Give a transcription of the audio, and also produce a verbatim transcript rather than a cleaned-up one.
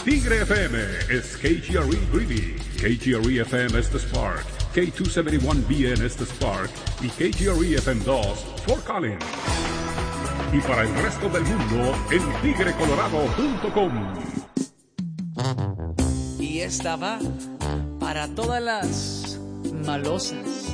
Tigre F M es K G R E Greeley, K G R E F M Estes Park, K doscientos setenta y uno B N Estes Park y K G R E F M dos Fort Collins. Y para el resto del mundo en tigre colorado punto com. Y esta va para todas las malosas